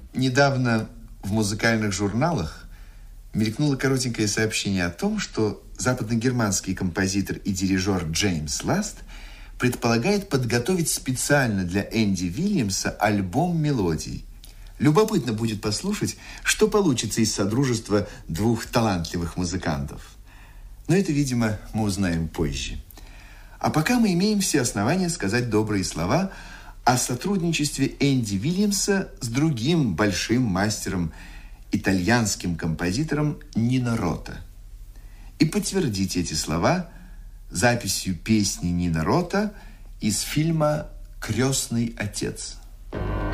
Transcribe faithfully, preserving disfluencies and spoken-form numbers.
Недавно в музыкальных журналах мелькнуло коротенькое сообщение о том, что западногерманский композитор и дирижер Джеймс Ласт предполагает подготовить специально для Энди Вильямса альбом мелодий. Любопытно будет послушать, что получится из содружества двух талантливых музыкантов. Но это, видимо, мы узнаем позже. А пока мы имеем все основания сказать добрые слова о сотрудничестве Энди Вильямса с другим большим мастером, итальянским композитором Нино Рота. И подтвердить эти слова записью песни Нино Рота из фильма «Крестный отец».